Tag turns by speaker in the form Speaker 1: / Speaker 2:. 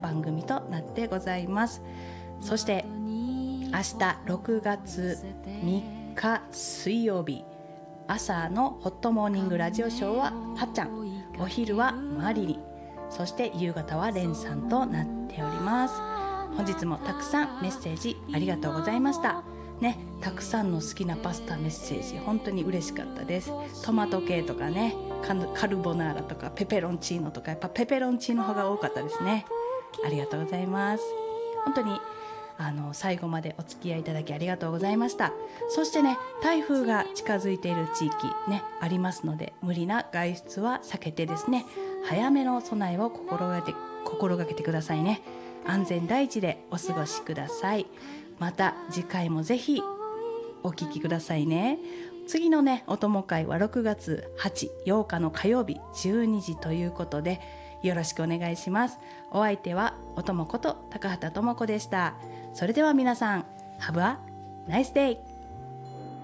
Speaker 1: 番組となってございます。そして明日6月3日水曜日、朝のホットモーニングラジオショーははっちゃん、お昼はマリリン、そして夕方はレンさんとなっております。本日もたくさんメッセージありがとうございましたね。たくさんの好きなパスタメッセージ本当に嬉しかったです。トマト系とかね、カルボナーラとかペペロンチーノとか、やっぱペペロンチーノ派が多かったですね。ありがとうございます。本当に最後までお付き合いいただきありがとうございました。そしてね、台風が近づいている地域ねありますので、無理な外出は避けてですね、早めの備えを心がけてくださいね。安全第一でお過ごしください。また次回もぜひお聞きくださいね。次のねお供会は6月8日の火曜日12時ということで、よろしくお願いします。お相手はおともこと高畑智子でした。それでは皆さん、Have a nice day!